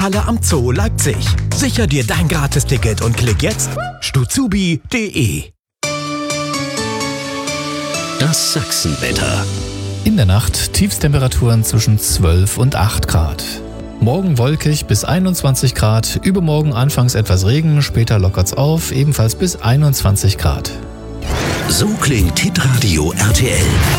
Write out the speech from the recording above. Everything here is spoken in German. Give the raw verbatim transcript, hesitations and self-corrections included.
Halle am Zoo Leipzig. Sicher dir dein Gratisticket und klick jetzt stuzubi punkt de. Das Sachsenwetter. In der Nacht Tiefstemperaturen zwischen zwölf und acht Grad. Morgen wolkig bis einundzwanzig Grad, übermorgen anfangs etwas Regen, später lockert's auf, ebenfalls bis einundzwanzig Grad. So klingt Hitradio R T L.